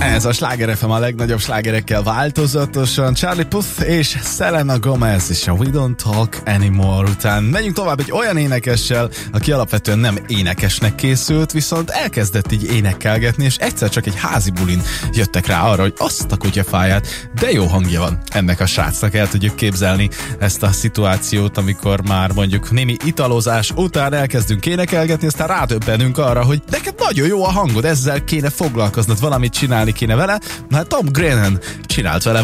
Ez a Sláger FM a legnagyobb slágerekkel változatosan. Charlie Puth és Selena Gomez és a We Don't Talk Anymore után megyünk tovább egy olyan énekessel, aki alapvetően nem énekesnek készült, viszont elkezdett így énekelgetni, és egyszer csak egy házi bulin jöttek rá arra, hogy azt a kutyafáját, de jó hangja van ennek a srácnak. El tudjuk képzelni ezt a szituációt, amikor már mondjuk némi italozás után elkezdünk énekelgetni, aztán rádöbbenünk arra, hogy neked nagyon jó a hangod, ezzel kéne foglalkoznod, valamit csinálni kéne vele. Na hát Tom Grennan csinált vele